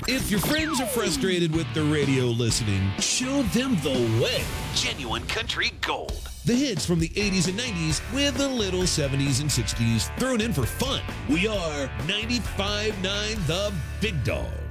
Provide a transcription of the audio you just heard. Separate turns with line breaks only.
If your friends are frustrated with the radio listening, show them the way.
Genuine country gold.
The hits from the 80s and 90s with a little 70s and 60s thrown in for fun. We are 95.9 The Big Dog.